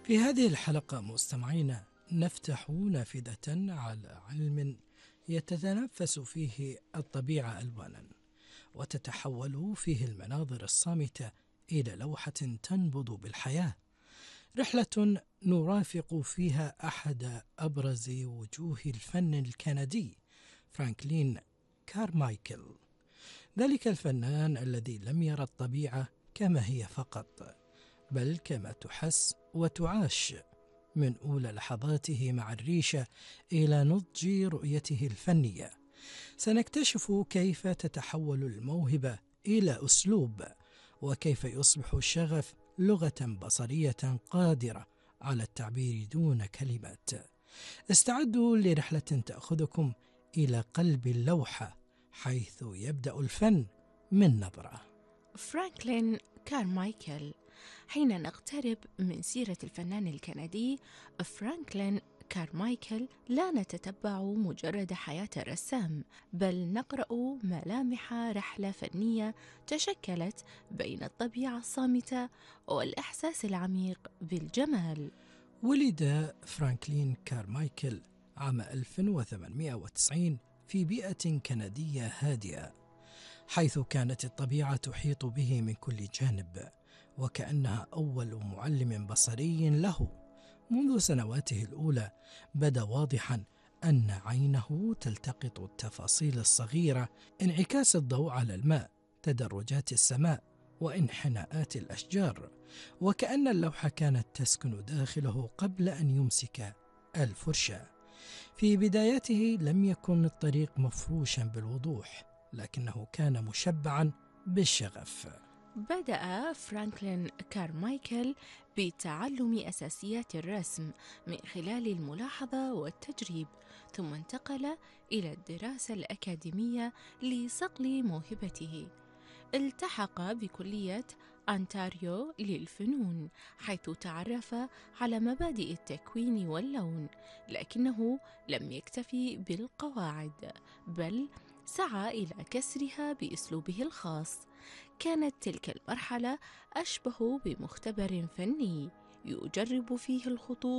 في هذه الحلقة مستمعينا نفتح نافذة على علم يتتنفس فيه الطبيعة ألوانا، وتتحول فيه المناظر الصامتة إلى لوحة تنبض بالحياة. رحلة نرافق فيها أحد أبرز وجوه الفن الكندي، فرانكلين كارمايكل، ذلك الفنان الذي لم يرى الطبيعة كما هي فقط، بل كما تحس وتعاش، من أولى لحظاته مع الريشة إلى نضج رؤيته الفنية. سنكتشف كيف تتحول الموهبة إلى أسلوب، وكيف يصبح الشغف لغة بصرية قادرة على التعبير دون كلمات. استعدوا لرحلة تأخذكم إلى قلب اللوحة، حيث يبدأ الفن من نظرة. فرانكلين كارمايكل. حين نقترب من سيرة الفنان الكندي فرانكلين كارمايكل لا نتتبع مجرد حياة الرسام، بل نقرأ ملامح رحلة فنية تشكلت بين الطبيعة الصامتة والإحساس العميق بالجمال. ولد فرانكلين كارمايكل عام 1890 في بيئة كندية هادئة، حيث كانت الطبيعة تحيط به من كل جانب، وكأنها أول معلم بصري له. منذ سنواته الأولى بدا واضحا أن عينه تلتقط التفاصيل الصغيرة، انعكاس الضوء على الماء، تدرجات السماء، وانحناءات الأشجار، وكأن اللوحة كانت تسكن داخله قبل أن يمسك الفرشاة. في بدايته لم يكن الطريق مفروشا بالوضوح، لكنه كان مشبعا بالشغف. بدأ فرانكلين كارمايكل بتعلم أساسيات الرسم من خلال الملاحظة والتجريب، ثم انتقل إلى الدراسة الأكاديمية لصقل موهبته. التحق بكلية أنتاريو للفنون، حيث تعرف على مبادئ التكوين واللون، لكنه لم يكتفي بالقواعد، بل سعى إلى كسرها بأسلوبه الخاص. كانت تلك المرحلة أشبه بمختبر فني يجرب فيه الخطوط